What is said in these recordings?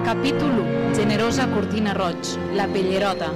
Capítol 1. Generosa cortina roig, la pellerota.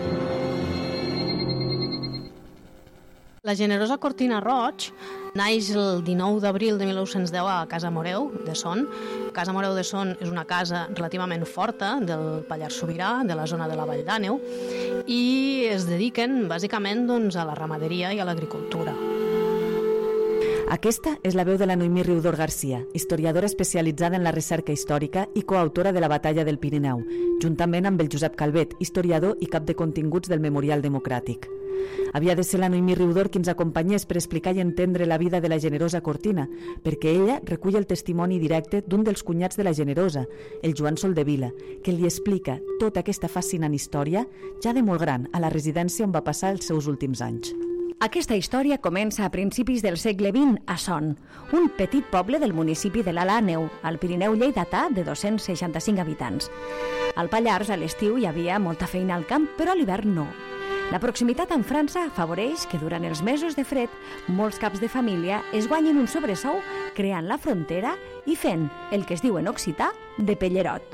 La generosa cortina roig naix el 19 d'abril de 1910 a Casa Moreu de Son. Casa Moreu de Son és una casa relativament forta del Pallars Sobirà, de la zona de la Vall d'Àneu, i es dediquen bàsicament a la ramaderia i a l'agricultura. Aquesta és la veu de la Noemí Riudor Garcia, historiadora especialitzada en la recerca històrica i coautora de la Batalla del Pirineu, juntament amb el Josep Calvet, historiador i cap de continguts del Memorial Democràtic. Havia de ser la Noemí Riudor qui ens acompanyés per explicar i entendre la vida de la generosa Cortina, perquè ella recull el testimoni directe d'un dels cunyats de la generosa, el Joan Soldevila, que li explica tota aquesta fascinant història ja de molt gran a la residència on va passar els seus últims anys. Aquesta història comença a principis del segle XX a Son, un petit poble del municipi de l'Alt Àneu, al Pirineu lleidatà de 265 habitants. Al Pallars, a l'estiu, hi havia molta feina al camp, però a l'hivern no. La proximitat amb França afavoreix que durant els mesos de fred molts caps de família es guanyin un sobresou creant la frontera i fent el que es diu en occità de pellerot.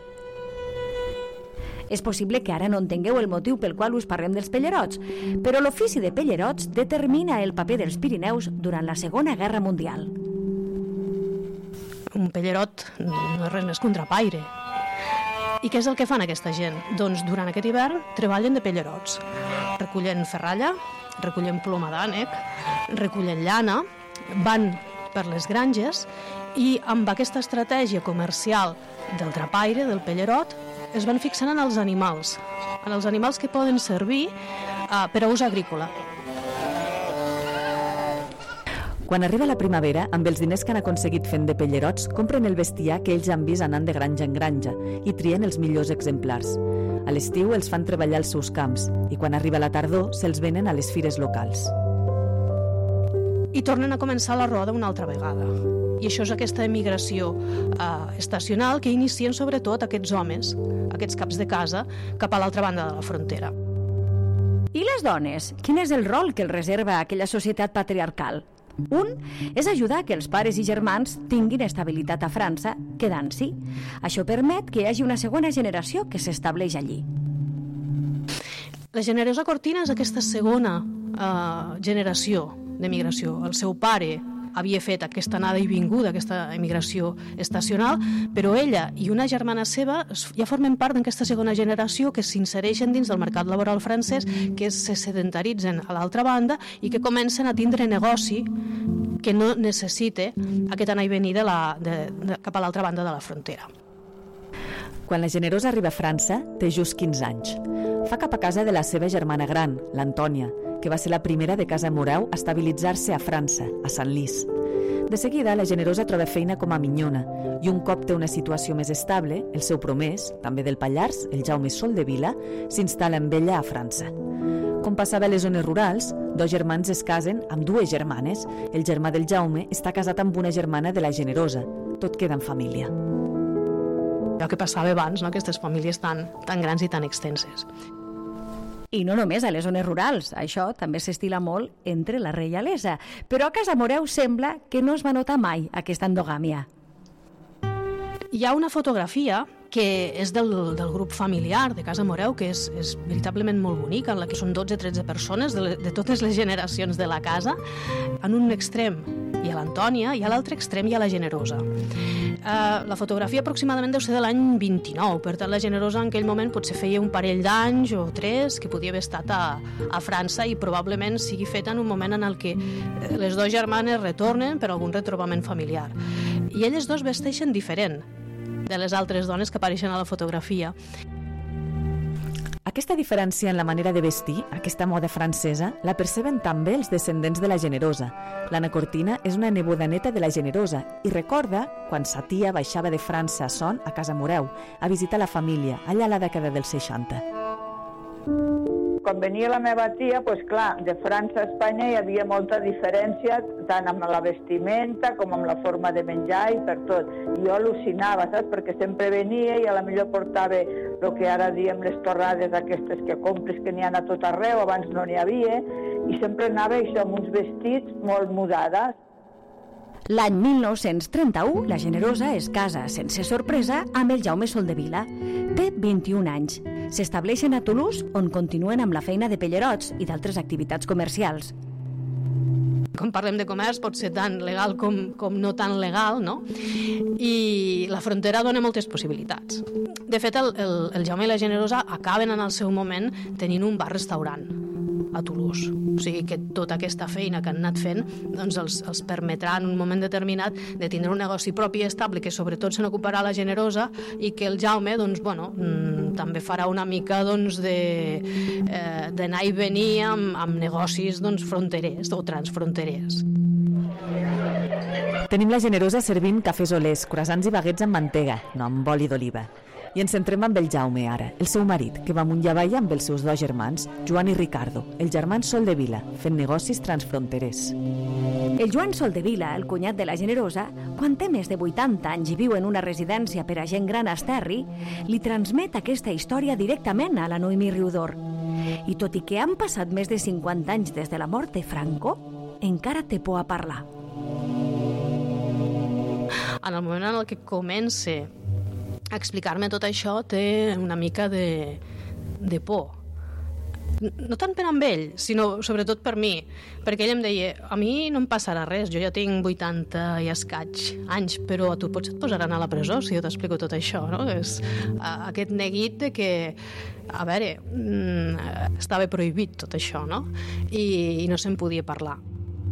És possible que ara no entengueu el motiu pel qual us parlem dels pellerots, però l'ofici de pellerots determina el paper dels Pirineus durant la Segona Guerra Mundial. Un pellerot no és res més que un trapaire. I què és el que fan aquesta gent? Doncs durant aquest hivern treballen de pellerots. Recullen ferralla, recullen ploma d'ànec, recullen llana, van per les granges i amb aquesta estratègia comercial del trapaire, del pellerot, es van fixant en els animals que poden servir per a ús agrícola. Quan arriba la primavera, amb els diners que han aconseguit fent de pellerots, compren el bestiar que ells han vist anant de granja en granja i trien els millors exemplars. A l'estiu els fan treballar als seus camps i quan arriba la tardor se'ls venen a les fires locals. I tornen a començar la roda una altra vegada. I això és aquesta emigració estacional que inicien sobretot aquests homes, aquests caps de casa, cap a l'altra banda de la frontera. I les dones? Quin és el rol que els reserva aquella societat patriarcal? Un és ajudar que els pares i germans tinguin estabilitat a França, quedant-s'hi. Això permet que hi hagi una segona generació que s'estableix allí. La generosa Cortina és aquesta segona generació d'emigració. El seu pare havia fet aquesta anada i vinguda, aquesta emigració estacional, però ella i una germana seva ja formen part d'aquesta segona generació que s'insereixen dins del mercat laboral francès, que se sedentaritzen a l'altra banda i que comencen a tindre negoci que no necessita aquest anar i venir cap a l'altra banda de la frontera. Quan la generosa arriba a França, té just 15 anys. Fa cap a casa de la seva germana gran, l'Antònia, que va ser la primera de Casa Moreu a estabilitzar-se a França, a Sant Lys. De seguida, la generosa troba feina com a minyona i un cop té una situació més estable, el seu promès, també del Pallars, el Jaume Soldevila, s'instal·la amb ella a França. Com passava a les zones rurals, dos germans es casen amb dues germanes. El germà del Jaume està casat amb una germana de la generosa. Tot queda en família. El que passava abans, no? Aquestes famílies tan grans i tan extenses. I no només a les zones rurals, això també s'estila molt entre la reialesa. Però a Casa Moreu sembla que no es va notar mai aquesta endogàmia. Hi ha una fotografia que és del grup familiar de Casa Moreu, que és veritablement molt bonica, en la que són 12-13 persones de totes les generacions de la casa. En un extrem hi ha l'Antònia i a l'altre extrem hi ha la generosa. La fotografia aproximadament deu ser de l'any 29, per tant la generosa en aquell moment potser feia un parell d'anys o 3 que podia haver estat a França i probablement sigui feta en un moment en el que les dues germanes retornen per algun retrobament familiar. I elles dos vesteixen diferent de les altres dones que apareixen a la fotografia. Aquesta diferència en la manera de vestir, aquesta moda francesa, la perceben també els descendents de la generosa. L'Anna Cortina és una neboda neta de la generosa i recorda quan sa tia baixava de França a Son, a Casa Moreu, a visitar la família, allà a la dècada dels 60. Quan venia la meva tia, doncs clar, de França a Espanya hi havia molta diferència, tant amb la vestimenta com amb la forma de menjar i per tot. I jo al·lucinava, saps? Perquè sempre venia i a la millor portava el que ara diem les torrades aquestes que compres, que n'hi ha a tot arreu, abans no n'hi havia, i sempre anava això amb uns vestits molt mudades. L'any 1931, la Generosa es casa sense sorpresa amb el Jaume Soldevila. Té 21 anys. S'estableixen a Toulouse, on continuen amb la feina de pellerots i d'altres activitats comercials. Com parlem de comerç, pot ser tant legal com no tan legal, no? I la frontera dona moltes possibilitats. De fet, el Jaume i la Generosa acaben en el seu moment tenint un bar-restaurant a Toulouse. O sigui que tota aquesta feina que han anat fent doncs els permetrà en un moment determinat de tindre un negoci propi i estable que sobretot se n'ocuparà la Generosa i que el Jaume doncs, també farà una mica d'anar i venir amb negocis fronterers o transfronterers. Tenim la Generosa servint cafès olers, croissants i baguets amb mantega, no amb oli d'oliva. I ens centrem amb el Jaume ara, el seu marit, que va amunt i avall amb els seus dos germans, Joan i Ricardo, els germans Soldevila, fent negocis transfronterers. El Joan Soldevila, el cunyat de la Generosa, quan té més de 80 anys i viu en una residència per a gent gran a Esterri, li transmet aquesta història directament a la Noemí Riudor. I tot i que han passat més de 50 anys des de la mort de Franco, encara té por a parlar. En el moment en el que comença a explicar-me tot això, té una mica de por. No tant per amb ell, sinó sobretot per mi, perquè ell em deia, a mi no em passarà res, jo ja tinc 80 i escaig anys, però a tu potser et posaran a la presó si jo t'explico tot això, no? És aquest neguit de que, a veure, estava prohibit tot això, no? I no se'n podia parlar.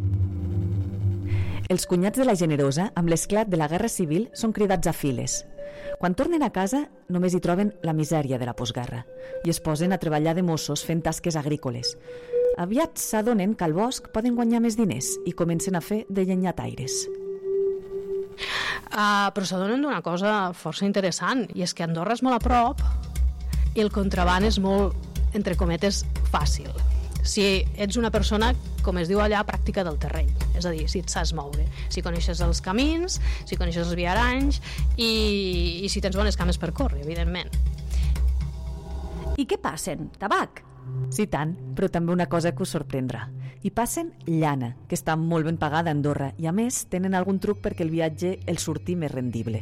Els cunyats de la Generosa, amb l'esclat de la Guerra Civil, són cridats a files. Quan tornen a casa, només hi troben la misèria de la postguerra i es posen a treballar de mossos fent tasques agrícoles. Aviat s'adonen que al bosc poden guanyar més diners i comencen a fer de llenyataires. Però s'adonen d'una cosa força interessant, i és que Andorra és molt a prop i el contraban és molt, entre cometes, fàcil. Si ets una persona, com es diu allà, pràctica del terreny, és a dir, si et saps moure, si coneixes els camins, si coneixes els viaranys i si tens bones cames per córrer, evidentment. I què passen? Tabac? Sí, tant, però també una cosa que us sorprendrà. Hi passen llana, que està molt ben pagada a Andorra, i a més tenen algun truc perquè el viatge els surti més rendible.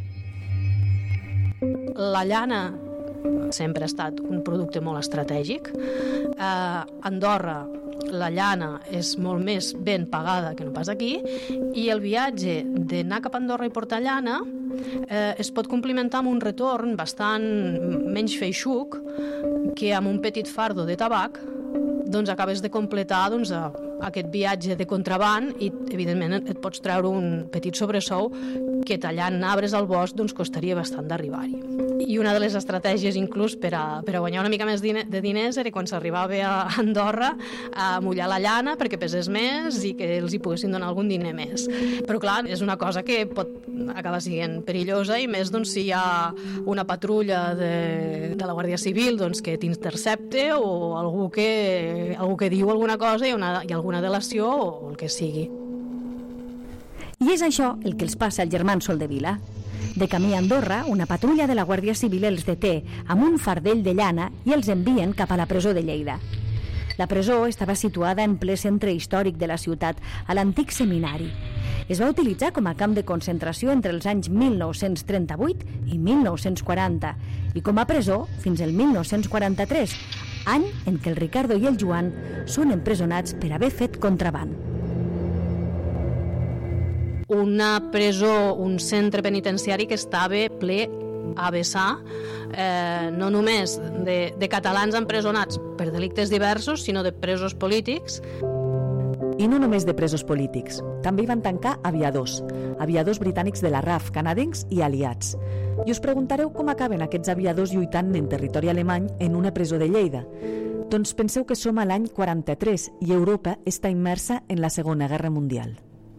La llana sempre ha estat un producte molt estratègic. A Andorra la llana és molt més ben pagada que no pas aquí, i el viatge d'anar cap a Andorra i portar llana es pot complementar amb un retorn bastant menys feixuc que amb un petit fardo de tabac acabes de completar aquest viatge de contraban i, evidentment, et pots treure un petit sobresou que tallant arbres al bosc costaria bastant d'arribar-hi. I una de les estratègies, inclús, per a guanyar una mica més de diners era quan s'arribava a Andorra a mullar la llana perquè pesés més i que els hi poguessin donar algun diner més. Però, clar, és una cosa que pot acabar sent perillosa, i més si hi ha una patrulla de la Guàrdia Civil que t'intercepte o algú que diu alguna cosa i hi ha alguna delació o el que sigui. I és això el que els passa al germà Soldevila. De camí a Andorra, una patrulla de la Guàrdia Civil els deté amb un fardell de llana i els envien cap a la presó de Lleida. La presó estava situada en ple centre històric de la ciutat, a l'antic seminari. Es va utilitzar com a camp de concentració entre els anys 1938 i 1940 i com a presó fins al 1943, any en què el Ricardo i el Joan són empresonats per haver fet contraban. Una presó, un centre penitenciari que estava ple a vessar, no només de catalans empresonats per delictes diversos, sinó de presos polítics. I no només de presos polítics, també hi van tancar aviadors britànics de la RAF, canadencs i aliats. I us preguntareu com acaben aquests aviadors lluitant en territori alemany en una presó de Lleida. Doncs penseu que som a l'any 43 i Europa està immersa en la Segona Guerra Mundial.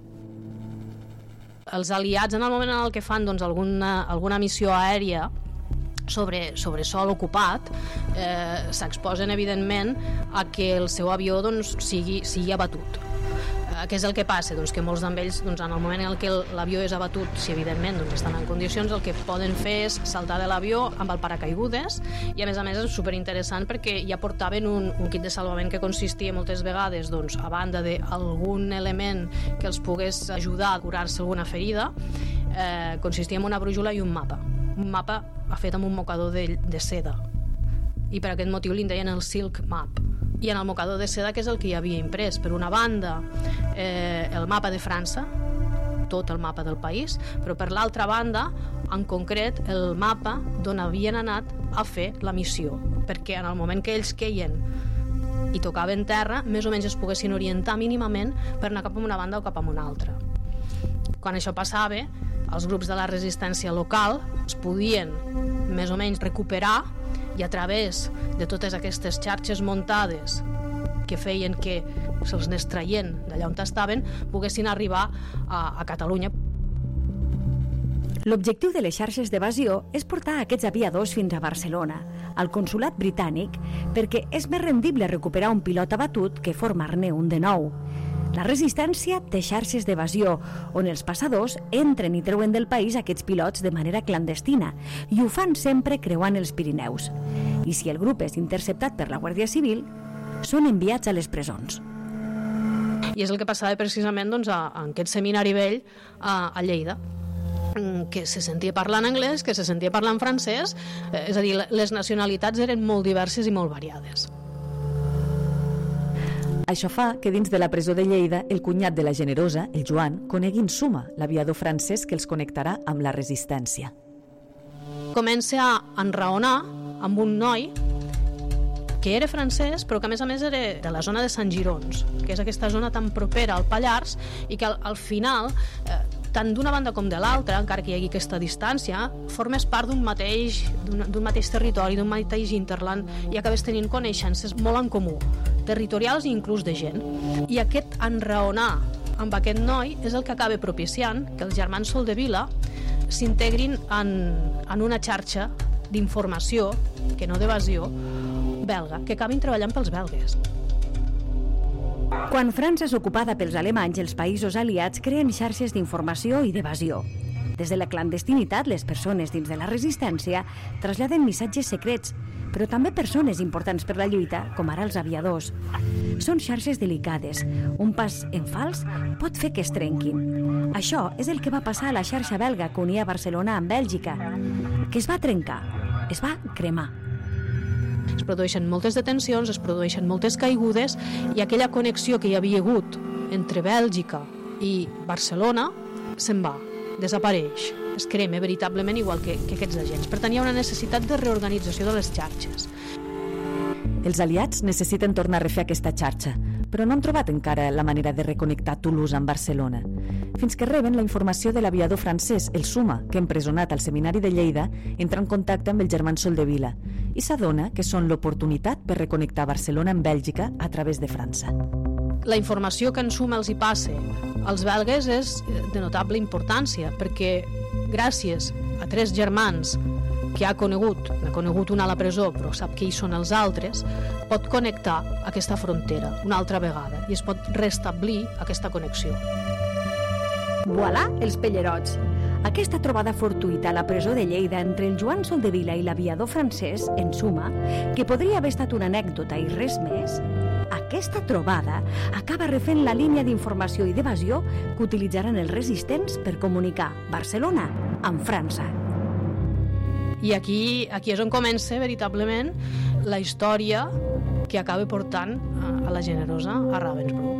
Els aliats, en el moment en el que fan alguna missió aèria sobre sòl ocupat, s'exposen, evidentment, a que el seu avió sigui abatut. Què és el que passa? Doncs que molts d'ells, en el moment en què l'avió és abatut, si evidentment estan en condicions, el que poden fer és saltar de l'avió amb el paracaigudes, i a més és superinteressant perquè ja portaven un kit de salvament que consistia moltes vegades, a banda d'algun element que els pogués ajudar a curar-se alguna ferida, consistia en una brújula i un mapa fet amb un mocador de seda, i per aquest motiu li deien el Silk Map. I en el mocador de seda, que és el que hi havia imprès, per una banda el mapa de França, tot el mapa del país, però per l'altra banda, en concret, el mapa d'on havien anat a fer la missió, perquè en el moment que ells queien i tocaven terra, més o menys es poguessin orientar mínimament per anar cap a una banda o cap a una altra. Quan això passava, els grups de la resistència local es podien més o menys recuperar, i a través de totes aquestes xarxes muntades que feien que se'ls anés traient d'allà on estaven, poguessin arribar a Catalunya. L'objectiu de les xarxes d'evasió és portar aquests aviadors fins a Barcelona, al consulat britànic, perquè és més rendible recuperar un pilot abatut que formar-ne un de nou. La resistència té xarxes d'evasió, on els passadors entren i treuen del país aquests pilots de manera clandestina, i ho fan sempre creuant els Pirineus. I si el grup és interceptat per la Guàrdia Civil, són enviats a les presons. I és el que passava precisament en aquest seminari vell a Lleida, que se sentia parlant anglès, que se sentia parlant francès, és a dir, les nacionalitats eren molt diverses i molt variades. Això fa que dins de la presó de Lleida el cunyat de la Generosa, el Joan, conegui en Suma, l'aviador francès que els connectarà amb la resistència. Comença a enraonar amb un noi que era francès, però que a més era de la zona de Sant Girons, que és aquesta zona tan propera al Pallars, i que al final, tant d'una banda com de l'altra, encara que hi hagi aquesta distància, formes part d'un mateix territori, d'un mateix hinterland, i acabes tenint coneixences molt en comú, territorials i inclús de gent. I aquest enraonar amb aquest noi és el que acaba propiciant que els germans Soldevila s'integrin en una xarxa d'informació, que no d'evasió, belga, que acabin treballant pels belgues. Quan França és ocupada pels alemanys, els països aliats creen xarxes d'informació i d'evasió. Des de la clandestinitat, les persones dins de la resistència traslladen missatges secrets, però també persones importants per la lluita, com ara els aviadors. Són xarxes delicades. Un pas en fals pot fer que es trenquin. Això és el que va passar a la xarxa belga que unia Barcelona amb Bèlgica, que es va trencar, es va cremar. Es produeixen moltes detencions, es produeixen moltes caigudes, i aquella connexió que hi havia hagut entre Bèlgica i Barcelona se'n va, desapareix, es crema veritablement igual que aquests agents. Per tant, hi ha una necessitat de reorganització de les xarxes. Els aliats necessiten tornar a refer aquesta xarxa, però no han trobat encara la manera de reconnectar Toulouse amb Barcelona. Fins que reben la informació de l'aviador francès, el Suma, que empresonat al seminari de Lleida, entra en contacte amb els germans Soldevila i s'adona que són l'oportunitat per reconnectar Barcelona amb Bèlgica a través de França. La informació que en Suma els hi passa als belgues és de notable importància, perquè gràcies a 3 germans que n'ha conegut un a la presó, però sap que hi són els altres, pot connectar aquesta frontera una altra vegada i es pot restablir aquesta connexió. Voilà els pellerots! Aquesta trobada fortuïta a la presó de Lleida entre el Joan Soldevila i l'aviador francès, en Suma, que podria haver estat una anècdota i res més, aquesta trobada acaba refent la línia d'informació i d'evasió que utilitzaran els resistents per comunicar Barcelona amb França. I aquí és on comença veritablement la història que acaba portant a la Generosa a Ravensbrück.